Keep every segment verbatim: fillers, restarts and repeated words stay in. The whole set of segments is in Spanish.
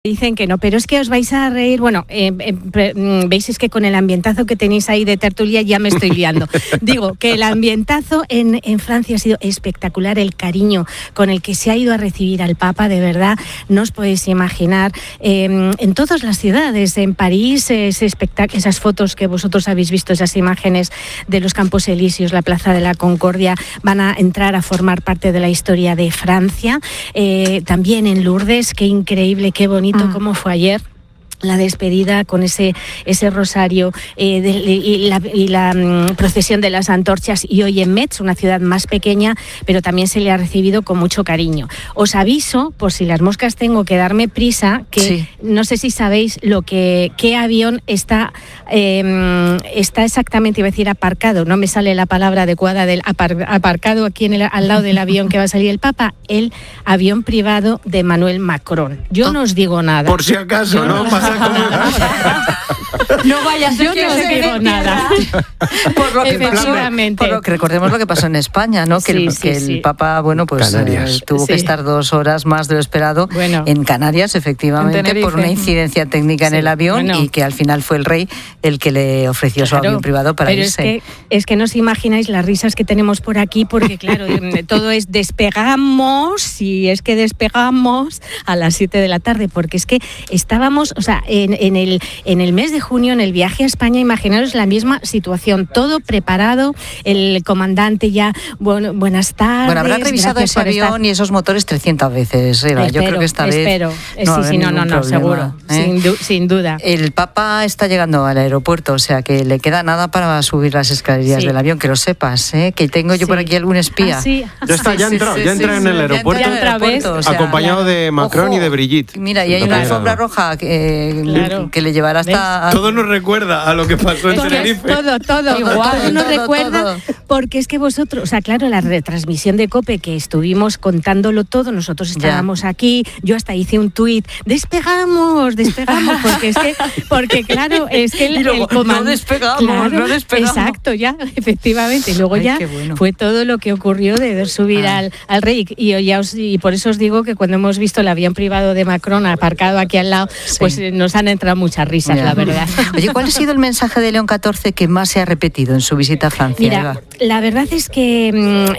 Dicen que no, pero es que os vais a reír. Bueno, eh, eh, veis es que con el ambientazo que tenéis ahí de tertulia ya me estoy liando. Digo que el ambientazo en, en Francia ha sido espectacular, el cariño con el que se ha ido a recibir al Papa, de verdad, no os podéis imaginar. Eh, en todas las ciudades, en París, ese espectáculo, esas fotos que vosotros habéis visto, esas imágenes de los Campos Elíseos, la Plaza de la Concordia, van a entrar a formar parte de la historia de Francia. Eh, también en Lourdes, qué increíble, qué bonito. ¿Cómo fue ayer? La despedida con ese ese rosario eh, de, y la, y la um, procesión de las antorchas, y hoy en Metz, una ciudad más pequeña, pero también se le ha recibido con mucho cariño. Os aviso, por si las moscas tengo que darme prisa, que sí. No sé si sabéis lo que qué avión está eh, está exactamente, iba a decir aparcado, no me sale la palabra adecuada del apar, aparcado aquí en el, al lado del avión que va a salir el Papa, el avión privado de Emmanuel Macron. Yo oh, no os digo nada. Por si acaso, Yo ¿no? no No vaya a ser Yo que no se digo nada. Por lo que Efectivamente. pasó, por lo que recordemos lo que pasó en España, ¿no? Que, sí, el, sí, que sí. el Papa, bueno, pues eh, tuvo sí. que estar dos horas más de lo esperado bueno, en Canarias, efectivamente, por una incidencia técnica sí. en el avión, bueno. y que al final fue el rey el que le ofreció claro, su avión privado para pero irse. Es que, es que no os imagináis las risas que tenemos por aquí, porque claro, todo es despegamos, y es que despegamos a las siete de la tarde, porque es que estábamos, o sea, en, en el En el mes de junio, en el viaje a España, imaginaros la misma situación, todo preparado, el comandante ya, bueno, buenas tardes. Bueno, habrán revisado ese avión estar... y esos motores trescientas veces, Eva. Espero, Yo creo que esta espero. vez no Sí, sí, no, no, no, seguro, ¿eh? sin, du- sin duda. El Papa está llegando al aeropuerto, o sea que le queda nada para subir las escaleras sí. del avión, que lo sepas, ¿eh? Que tengo yo sí. por aquí algún espía. ¿Ah, sí? Ya está, ya entra, sí, ya entra sí, en el aeropuerto, ya entra en el aeropuerto o sea, acompañado de Macron ojo, y de Brigitte. Mira, y hay una alfombra roja que, claro. que le llevará hasta... A... Todo nos recuerda a lo que pasó en todo, Tenerife. Todo, todo, Igual, todo nos todo, recuerda, todo. Porque es que vosotros, o sea, claro, la retransmisión de COPE que estuvimos contándolo todo, nosotros estábamos ya. aquí, yo hasta hice un tuit, despegamos, despegamos, porque es que, porque claro, es que el, y luego, el comando, no despegamos, claro, no despegamos. Exacto, ya, efectivamente, y luego Ay, ya bueno. fue todo lo que ocurrió de ver subir ah. al, al rey, y, y, ya os, y por eso os digo que cuando hemos visto el avión privado de Macron aparcado aquí al lado, sí. pues eh, nos han entrado muchas risas, ya. la verdad. Oye, ¿cuál ha sido el mensaje de León catorce que más se ha repetido en su visita a Francia? Mira, Eva? La verdad es que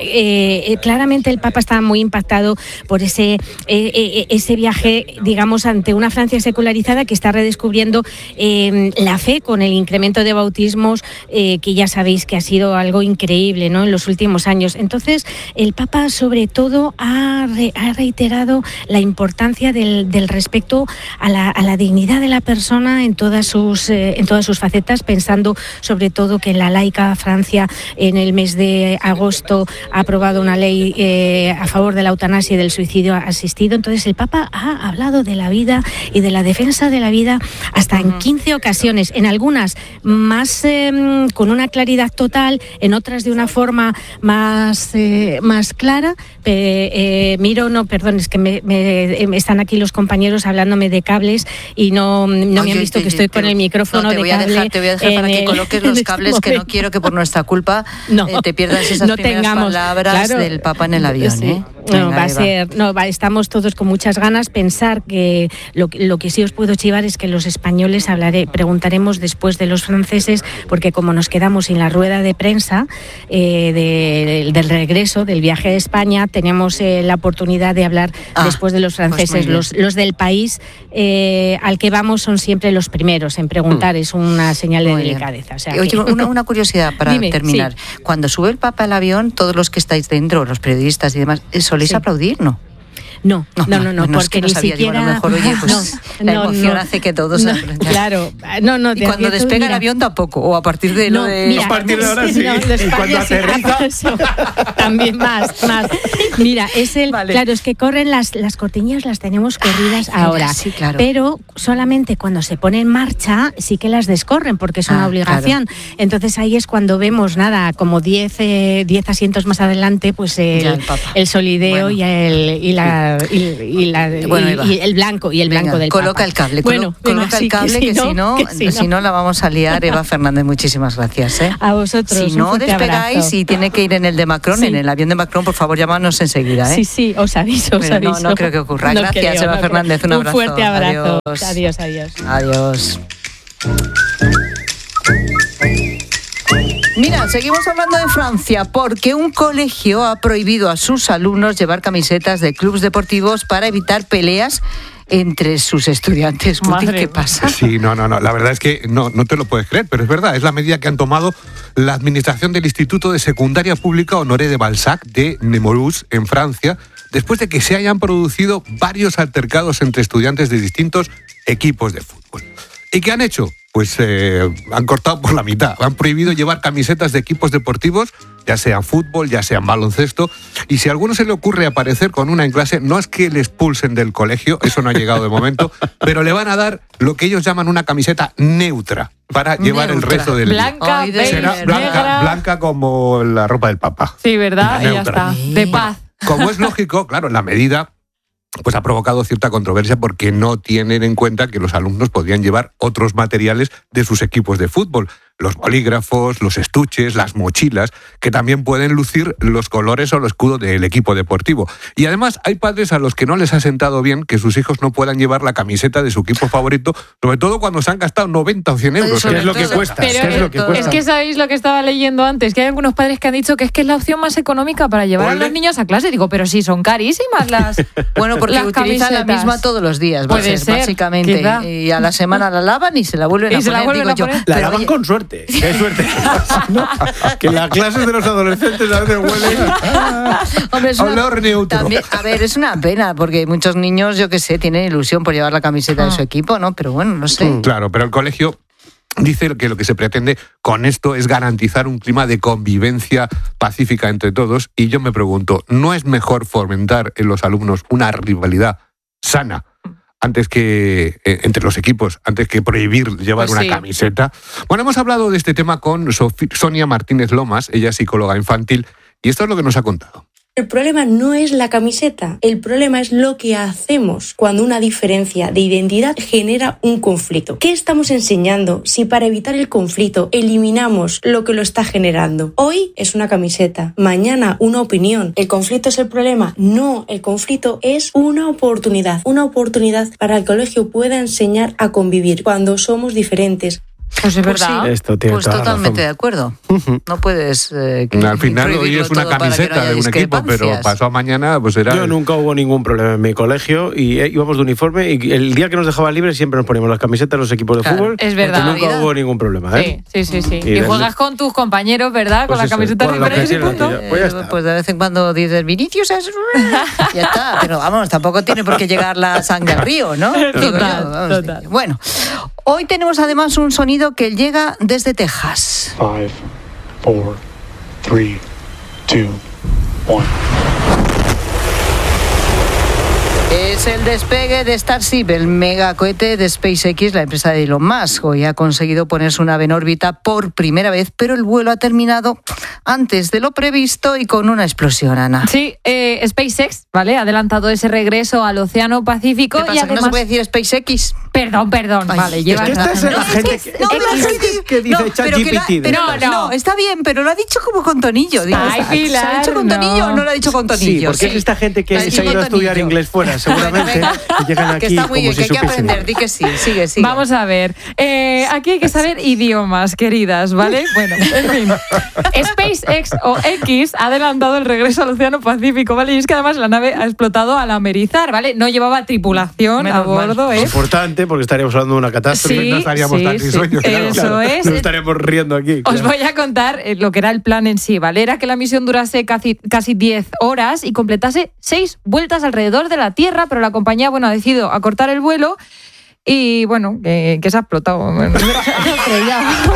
eh, claramente el Papa estaba muy impactado por ese, eh, ese viaje, digamos, ante una Francia secularizada que está redescubriendo eh, la fe con el incremento de bautismos, eh, que ya sabéis que ha sido algo increíble, ¿no?, en los últimos años. Entonces, el Papa sobre todo ha, re, ha reiterado la importancia del, del respeto a la, a la dignidad de la persona en todas sus, eh, en todas sus facetas, pensando sobre todo que la laica Francia en el mes de agosto ha aprobado una ley eh, a favor de la eutanasia y del suicidio asistido. Entonces el Papa ha hablado de la vida y de la defensa de la vida hasta en quince ocasiones, en algunas más eh, con una claridad total, en otras de una forma más, eh, más clara. Eh, eh, miro, no, perdón, es que me, me, me están aquí los compañeros hablándome de cables y no, no Oye, me han visto te, que estoy te, con el micrófono no, te de voy cable. A dejar, te voy a dejar para que coloques los cables, que no quiero que por nuestra culpa no, eh, te pierdas esas no primeras tengamos, palabras claro, del Papa en el avión. Sí. ¿eh? No, Venga, va a Eva. ser, no, va, estamos todos con muchas ganas. Pensar que lo, lo que sí os puedo chivar es que los españoles hablaré, preguntaremos después de los franceses, porque como nos quedamos sin la rueda de prensa eh, de, del regreso, del viaje a España, tenemos eh, la oportunidad de hablar ah, después de los franceses. Pues los, los del país eh, al que vamos son siempre los primeros en preguntar, mm. es una señal de muy delicadeza. O sea, Oye, que... una, una curiosidad para Dime, terminar. Sí. Cuando sube el Papa al avión, todos los que estáis dentro, los periodistas y demás, ¿soléis sí. aplaudir, no? No, no, no, no, no, no, porque es que no ni sabía, siquiera... Digo, a lo mejor, oye, pues no, la emoción no, hace que todos... No, claro, no, no. Y cuando despega mira, el avión tampoco, o a partir de no, lo de... Mira, a partir de ahora sí, no, y cuando aterriza... Sí, también más, más. Mira, es el... Vale. Claro, es que corren las, las cortinillas, las tenemos corridas Ay, ahora, sí, claro. pero solamente cuando se pone en marcha sí que las descorren, porque es una ah, obligación. Claro. Entonces ahí es cuando vemos, nada, como diez, eh, diez asientos más adelante, pues el, el, el solideo bueno. y, el, y la... la, y, y la, Bueno, y, Eva. y el blanco, y el blanco Venga, del coloca Papa. el cable, Bueno, colo- coloca venga, el sí, cable, que, si no, que si si no la vamos a liar. Eva Fernández, muchísimas gracias. ¿eh? A vosotros. Si un no fuerte despegáis abrazo. y tiene que ir en el de Macron, Sí. en el avión de Macron, por favor, llámanos enseguida. ¿eh? Sí, sí, os aviso, os Pero no, aviso. no creo que ocurra. No Gracias, creo, Eva no Fernández, creo. un abrazo. Un fuerte abrazo. Adiós. Adiós, adiós. Adiós. Mira, seguimos hablando de Francia porque un colegio ha prohibido a sus alumnos llevar camisetas de clubes deportivos para evitar peleas entre sus estudiantes. Guti, Madre ¿qué mía. pasa? Sí, no, no, no. La verdad es que no, no te lo puedes creer, pero es verdad. Es la medida que han tomado la administración del Instituto de Secundaria Pública Honoré de Balzac de Nemours, en Francia, después de que se hayan producido varios altercados entre estudiantes de distintos equipos de fútbol. ¿Y qué han hecho? Pues eh, han cortado por la mitad. Han prohibido llevar camisetas de equipos deportivos, ya sean fútbol, ya sean baloncesto. Y si a alguno se le ocurre aparecer con una en clase, no es que le expulsen del colegio, eso no ha llegado de momento, pero le van a dar lo que ellos llaman una camiseta neutra para llevar el Neutra. resto del día. Blanca, Ay, de beige, Será Negra. blanca, blanca como la ropa del Papa. Sí, ¿verdad? Y ya Neutra. está. De paz. Como es lógico, claro, la medida pues ha provocado cierta controversia porque no tienen en cuenta que los alumnos podrían llevar otros materiales de sus equipos de fútbol, los bolígrafos, los estuches, las mochilas, que también pueden lucir los colores o el escudo del equipo deportivo. Y además hay padres a los que no les ha sentado bien que sus hijos no puedan llevar la camiseta de su equipo favorito, sobre todo cuando se han gastado noventa o cien euros. Sobre ¿Qué es lo que todo- cuesta? Pero ¿Qué es lo que todo- cuesta? Es que sabéis lo que estaba leyendo antes, que hay algunos padres que han dicho que es que es la opción más económica para llevar Ole. a los niños a clase. Digo, pero sí, son carísimas las Bueno, porque las utilizan la camisetas. misma todos los días, va a Puede ser, ser, básicamente. quizá. Y a la semana la lavan y se la vuelven Y a se la poner, vuelven digo a yo. poner. La Pero, lavan oye, con suerte. Qué suerte. ¿No? Que las clases de los adolescentes a veces huelen. Hombre, es una- Olor neutro. también- a ver, es una pena, porque muchos niños, yo qué sé, tienen ilusión por llevar la camiseta de su equipo, ¿no? Pero bueno, no sé. Claro, pero el colegio dice que lo que se pretende con esto es garantizar un clima de convivencia pacífica entre todos. Y yo me pregunto, ¿no es mejor fomentar en los alumnos una rivalidad sana antes que eh, entre los equipos, antes que prohibir llevar Pues una sí. camiseta? Bueno, hemos hablado de este tema con Sofi- Sonia Martínez Lomas, ella es psicóloga infantil, y esto es lo que nos ha contado. El problema no es la camiseta, el problema es lo que hacemos cuando una diferencia de identidad genera un conflicto. ¿Qué estamos enseñando si para evitar el conflicto eliminamos lo que lo está generando? Hoy es una camiseta, mañana una opinión. ¿El conflicto es el problema? No, el conflicto es una oportunidad, una oportunidad para que el colegio pueda enseñar a convivir cuando somos diferentes. Pues es Pues verdad. sí, Esto tiene pues toda la totalmente razón. de acuerdo. No puedes. eh, que- Al final hoy prohibirlo es una todo para que no camiseta haya de un equipo, pero discrepancias. pasado mañana pues será... Yo nunca hubo ningún problema en mi colegio y eh, íbamos de uniforme y el día que nos dejaban libres siempre nos poníamos las camisetas de los equipos de Claro, fútbol. es verdad. Y nunca Navidad. hubo ningún problema, ¿eh? Sí, sí, sí, sí. Y Y de- juegas con tus compañeros, ¿verdad? Con Pues la eso, camiseta con lo que diferente y quieras, punto. tía. Pues ya está. Pues de vez en cuando dices Vinicius es... ya está, pero vamos, tampoco tiene por qué llegar la sangre al río, ¿no? Digo yo, Total, vamos. total. Bueno, hoy tenemos además un sonido que llega desde Texas. Five, four, three, two, one. Es el despegue de Starship, el megacohete de SpaceX, la empresa de Elon Musk. Hoy ha conseguido poner su nave en órbita por primera vez, pero el vuelo ha terminado antes de lo previsto y con una explosión, Ana. Sí, eh, SpaceX, ¿vale? Ha adelantado ese regreso al Océano Pacífico ¿Qué pasa, y que no además... se puede decir SpaceX? Perdón, perdón, Ay, vale, es llevas que esta es razón. la gente que- No, es pero la es gente que- que dice no, pero que ChatGPT la- de pero estas. no, está bien, pero lo ha dicho como con tonillo. Digo, Ay, ¿se Pilar, ha dicho con tonillo no. o no lo ha dicho con Sí, tonillo? porque es esta gente que Lo ha dicho se ha ido con a estudiar tonillo. inglés fuera, seguramente, Bueno, venga. y llegan aquí Que está muy como bien, si que hay que supiesen. aprender, di que sí, sigue, sigue. Vamos a ver. Eh, aquí hay que saber idiomas, queridas, ¿vale? Bueno, en fin. SpaceX o X ha adelantado el regreso al Océano Pacífico, ¿vale? Y es que además la nave ha explotado al amerizar, ¿vale? No llevaba tripulación Menos a bordo, ¿eh? Importante, porque estaríamos hablando de una catástrofe. Sí, no estaríamos sí, tan sí. risueños, claro. Eso Claro, es. Nos estaríamos riendo aquí. Os claro. voy a contar eh, lo que era el plan en sí, ¿vale? Era que la misión durase casi, casi diez horas y completase seis vueltas alrededor de la Tierra, pero la compañía, bueno, ha decidido acortar el vuelo y, bueno, que, que se ha explotado. Bueno, se ha estrellado.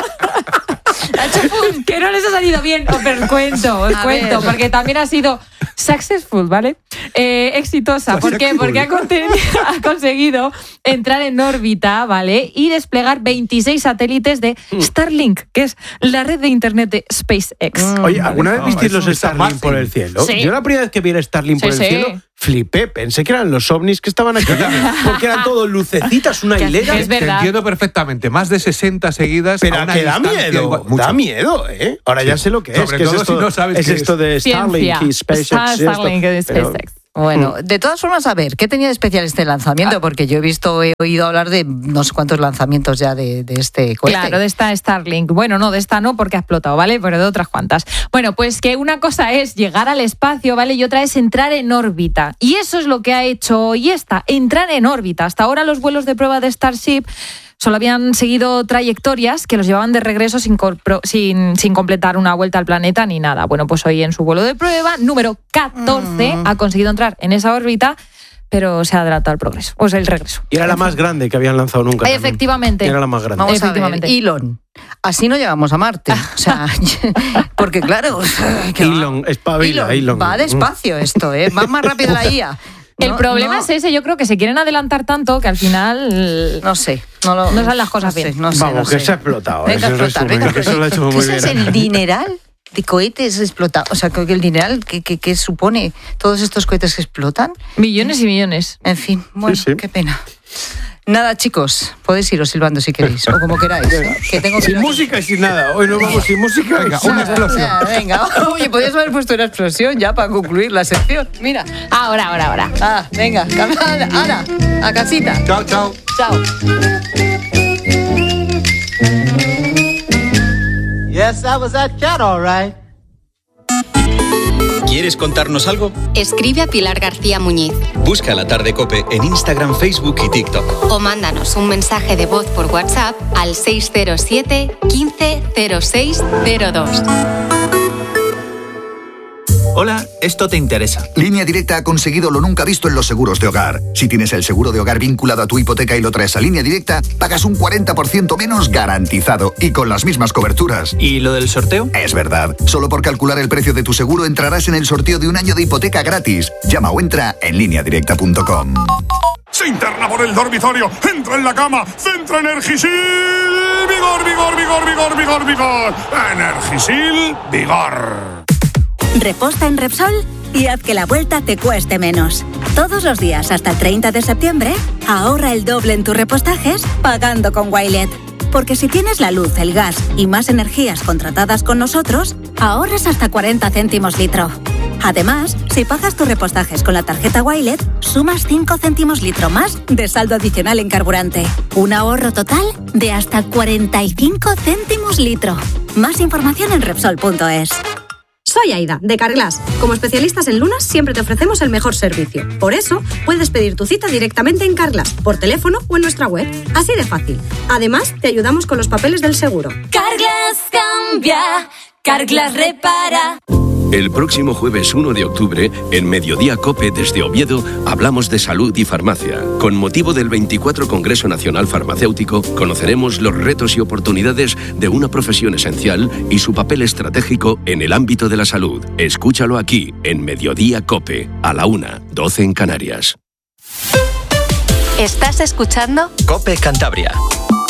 Que no les ha salido bien, os lo cuento, os A cuento, ver. porque también ha sido successful, ¿vale? Eh, exitosa. ¿Por qué? Porque ha, conte- ha conseguido entrar en órbita, ¿vale? Y desplegar veintiséis satélites de Starlink, que es la red de internet de SpaceX. Mm, Oye, ¿alguna vez no, visteis eso los está Starlink fácil. por el cielo? Sí. Yo la primera vez que vi el Starlink por Sí, el sí. cielo, flipé. Pensé que eran los ovnis que estaban aquí. Porque eran todo lucecitas, una Que- hilera. que es Te verdad. entiendo perfectamente. Más de sesenta seguidas. Pero a una que da distancia miedo, igual- mucho. da miedo, ¿eh? Ahora ya sé lo que es. Sobre que todo es esto, si no sabes es qué esto es. de Starlink Ciencia. y SpaceX. Star- y esto. Starlink y Pero- SpaceX. Bueno, de todas formas, a ver, ¿qué tenía de especial este lanzamiento? Porque yo he visto, he oído hablar de no sé cuántos lanzamientos ya de, de este cohete. Claro, de esta Starlink. Bueno, no, de esta no porque ha explotado, ¿vale? Pero de otras cuantas. Bueno, pues que una cosa es llegar al espacio, ¿vale? Y otra es entrar en órbita. Y eso es lo que ha hecho hoy esta, entrar en órbita. Hasta ahora los vuelos de prueba de Starship solo habían seguido trayectorias que los llevaban de regreso sin, corpro- sin, sin completar una vuelta al planeta ni nada. Bueno, pues hoy en su vuelo de prueba, número catorce, Mm. ha conseguido entrar en esa órbita, pero se ha adelantado el progreso, o sea, el regreso. Y era la más grande que habían lanzado nunca. también. Efectivamente. Era la más grande. Vamos a ver, Efectivamente. Elon. Así no llegamos a Marte. O sea, porque claro, que va. Elon, espabila, Elon. Va despacio esto, ¿eh? Va más rápido la I A. El No, problema no, es ese, yo creo que se quieren adelantar tanto que al final No sé. No, lo, No salen las cosas no sé, bien. no sé, Vamos, no que sé. se ha explotado. Venga, ese a explotar, resumen, venga, que eso lo ha hecho ¿qué muy es bien. el dineral de cohetes explotados? O sea, que el dineral que, que, que supone todos estos cohetes que explotan. millones y millones. En fin, bueno, Sí, sí. qué pena. Nada, chicos, podéis iros silbando si queréis, o como queráis. Que tengo que Sin ir a- música y sin nada. Hoy nos vamos sin música. Venga, y sin una nada. explosión. Ya, venga, oye, podrías haber puesto una explosión ya para concluir la sección. Mira. Ahora, ahora, ahora. Ah, venga, Ana, Ana, a casita. Chao, chao. Chao. Yes, I was that cat, all right. ¿Quieres contarnos algo? Escribe a Pilar García Muñiz Busca La Tarde COPE en Instagram, Facebook y TikTok. o mándanos un mensaje de voz por WhatsApp al seis cero siete, quince, cero seis cero dos. Hola, esto te interesa. Línea Directa ha conseguido lo nunca visto en los seguros de hogar. Si tienes el seguro de hogar vinculado a tu hipoteca y lo traes a Línea Directa, pagas un cuarenta por ciento menos garantizado y con las mismas coberturas. ¿Y lo del sorteo? Es verdad. Solo por calcular el precio de tu seguro entrarás en el sorteo de un año de hipoteca gratis. Llama o entra en línea directa punto com. Se interna por el dormitorio, entra en la cama, centra Energisil, vigor, vigor, vigor, vigor, vigor, vigor. Energisil, vigor. Reposta en Repsol y haz que la vuelta te cueste menos. Todos los días hasta el treinta de septiembre, ahorra el doble en tus repostajes pagando con Wilet. Porque si tienes la luz, el gas y más energías contratadas con nosotros, ahorras hasta cuarenta céntimos litro. Además, si pagas tus repostajes con la tarjeta Wilet, sumas cinco céntimos litro más de saldo adicional en carburante. Un ahorro total de hasta cuarenta y cinco céntimos litro. Más información en Repsol punto es. Soy Aida, de Carglass. Como especialistas en lunas, siempre te ofrecemos el mejor servicio. Por eso, puedes pedir tu cita directamente en Carglass, por teléfono o en nuestra web. Así de fácil. Además, te ayudamos con los papeles del seguro. Carglass cambia, Carglass repara. El próximo jueves uno de octubre, en Mediodía COPE desde Oviedo, hablamos de salud y farmacia. Con motivo del veinticuatro Congreso Nacional Farmacéutico, conoceremos los retos y oportunidades de una profesión esencial y su papel estratégico en el ámbito de la salud. Escúchalo aquí, en Mediodía COPE, a la una, doce en Canarias. ¿Estás escuchando? COPE Cantabria.